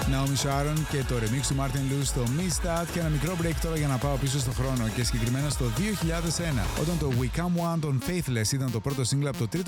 Naomi Sharon και το remix του Martin Lewis στο Miss That. Και ένα μικρό break τώρα για να πάω πίσω στο χρόνο και συγκεκριμένα στο 2001, όταν το We Come One των Faithless ήταν το πρώτο single από το τρίτο